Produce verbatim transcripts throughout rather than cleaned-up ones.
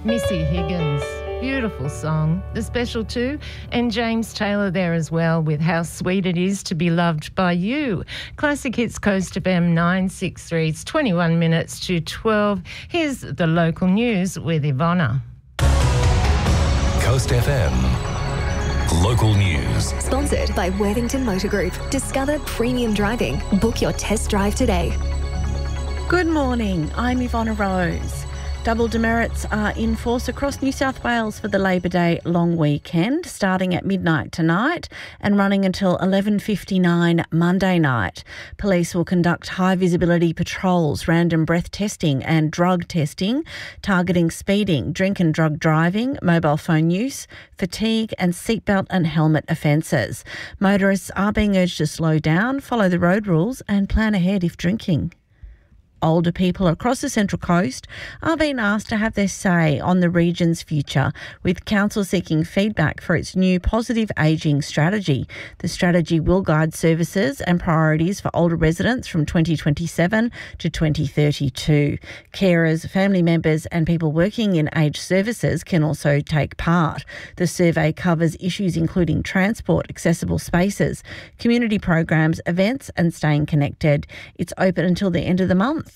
Missy Higgins, beautiful song. The Special Two, and James Taylor there as well with How Sweet It Is to Be Loved by You. Classic Hits Coast F M nine six three. It's twenty-one minutes to twelve. Here's the local news with Ivana. Coast F M. Local news. Sponsored by Worthington Motor Group. Discover premium driving. Book your test drive today. Good morning, I'm Ivana Rose. Double demerits are in force across New South Wales for the Labor Day long weekend, starting at midnight tonight and running until eleven fifty-nine Monday night. Police will conduct high visibility patrols, random breath testing and drug testing, targeting speeding, drink and drug driving, mobile phone use, fatigue and seatbelt and helmet offences. Motorists are being urged to slow down, follow the road rules and plan ahead if drinking. Older people across the Central Coast are being asked to have their say on the region's future, with Council seeking feedback for its new positive ageing strategy. The strategy will guide services and priorities for older residents from twenty twenty-seven to twenty thirty-two. Carers, family members and people working in aged services can also take part. The survey covers issues including transport, accessible spaces, community programs, events and staying connected. It's open until the end of the month.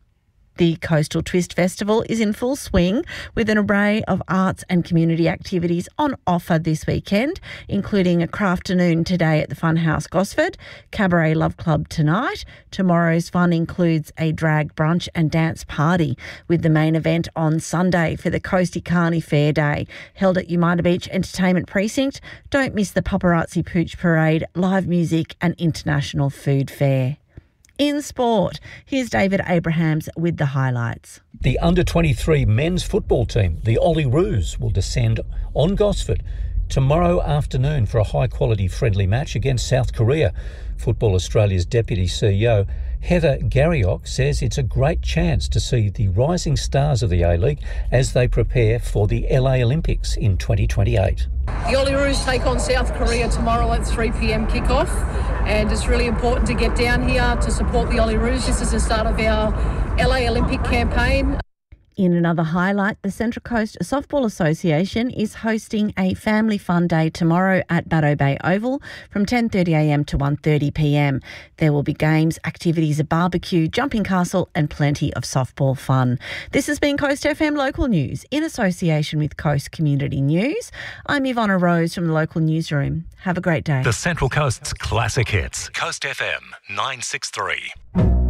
The Coastal Twist Festival is in full swing with an array of arts and community activities on offer this weekend, including a crafternoon today at the Funhouse Gosford, Cabaret Love Club tonight. Tomorrow's fun includes a drag brunch and dance party, with the main event on Sunday for the Coastie Carney Fair Day, held at Umina Beach Entertainment Precinct. Don't miss the Paparazzi Pooch Parade, live music and international food fair. In sport, here's David Abrahams with the highlights. The under twenty-three men's football team, the Olyroos, will descend on Gosford tomorrow afternoon for a high-quality friendly match against South Korea. Football Australia's Deputy C E O, Heather Garriock, says it's a great chance to see the rising stars of the A-League as they prepare for the L A Olympics in twenty twenty-eight. The Olyroos take on South Korea tomorrow at three p.m. kickoff, and it's really important to get down here to support the Olyroos. This is the start of our L A Olympic campaign. In another highlight, the Central Coast Softball Association is hosting a family fun day tomorrow at Baddo Bay Oval from ten thirty a m to one thirty p m. There will be games, activities, a barbecue, jumping castle and plenty of softball fun. This has been Coast F M Local News in association with Coast Community News. I'm Ivana Rose from the local newsroom. Have a great day. The Central Coast's classic hits. Coast F M nine six three.